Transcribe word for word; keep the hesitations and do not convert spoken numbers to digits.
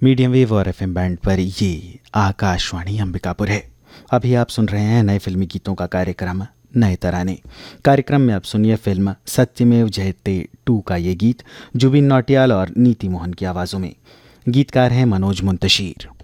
Medium wave और FM band पर ये आकाशवाणी अंबिकापुर है। अभी आप सुन रहे हैं नए फिल्मी गीतों का कार्यक्रम नए तराने। कार्यक्रम में आप सुनिए फिल्म सत्यमेव जयते टू का ये गीत जुबिन नौटियाल और नीति मोहन की आवाज़ों में। गीतकार हैं मनोज मुंतशीर।